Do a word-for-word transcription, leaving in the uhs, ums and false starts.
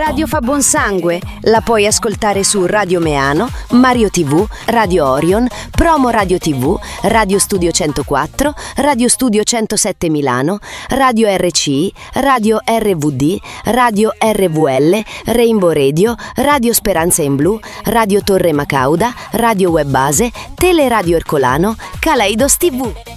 Radio fa buon sangue, la puoi ascoltare su Radio Meano, Mario tivù, Radio Orion, Promo Radio tivù, Radio Studio centoquattro, Radio Studio centosette Milano, Radio R C I, Radio R V D, Radio R V L, Rainbow Radio, Radio Speranza in Blu, Radio Torre Macauda, Radio Webbase, Teleradio Ercolano, Kaleidos tivù.